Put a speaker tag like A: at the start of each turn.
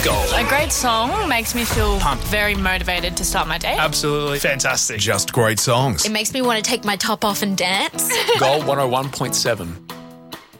A: Gold.
B: A great song makes me feel pumped, very motivated to start my day.
A: Absolutely fantastic.
C: Just great songs.
D: It makes me want to take my top off and dance.
E: Gold 101.7.